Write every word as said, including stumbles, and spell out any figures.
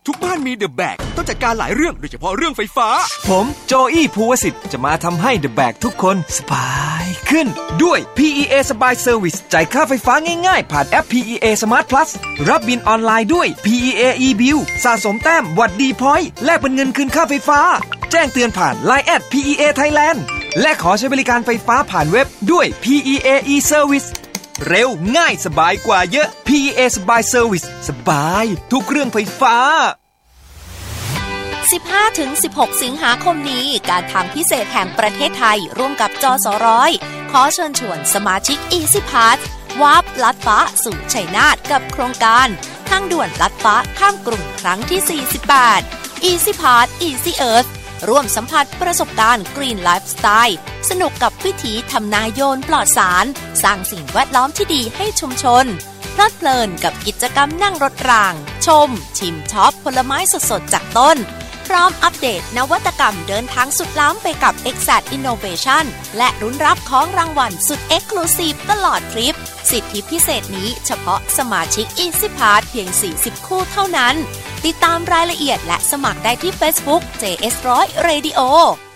ทุกบ้านมีเดอะแบกต้องจัดการหลายเรื่องโดยเฉพาะเรื่องไฟฟ้าผมโจอี้ภูวสิทธิ์จะมาทำให้เดอะแบกทุกคนสบายขึ้นด้วย พี อี เอ สบายเซอร์วิสจ่ายค่าไฟฟ้าง่ายๆผ่านแอป พี อี เอ Smart Plus รับบิลออนไลน์ด้วย พี อี เอ e-bill สะสมแต้มวัดดีพอยต์แลกเป็นเงินคืนค่าไฟฟ้าแจ้งเตือนผ่าน ไลน์ แอท พี อี เอ Thailand และขอใช้บริการไฟฟ้าผ่านเว็บด้วย พี อี เอ e-service เร็วง่ายสบายกว่าเยอะ พี อี เอ สบายเซอร์วิสสบายทุกเรื่องไฟฟ้าสิบห้าถึงสิบหก สิงหาคมนี้การทางพิเศษแห่งประเทศไทยร่วมกับจสร้อยขอเชิญชวนสมาชิก Easy Pass วาร์ปลัดฟ้าสู่ชัยนาทกับโครงการทางด่วนลัดฟ้าข้ามกรุงครั้งที่สี่สิบแปด Easy Pass Easy Earth ร่วมสัมผัสประสบการณ์ Green Lifestyle สนุกกับวิถีทำนาโยนปลอดสารสร้างสิ่งแวดล้อมที่ดีให้ชุมชนเพลิดเพลินกับกิจกรรมนั่งรถรางชมชิมช็อปผลไม้สดๆจากต้นพร้อมอัปเดตนวัตกรรมเดินทางสุดล้ำไปกับ เอ็กซ์ แซด Innovation และรุ้นรับของรางวัลสุด Exclusive ตลอดทริปสิทธิพิเศษนี้เฉพาะสมาชิก Easy Pass เพียงสี่สิบคู่เท่านั้นติดตามรายละเอียดและสมัครได้ที่ Facebook เจ เอส หนึ่งร้อย Radio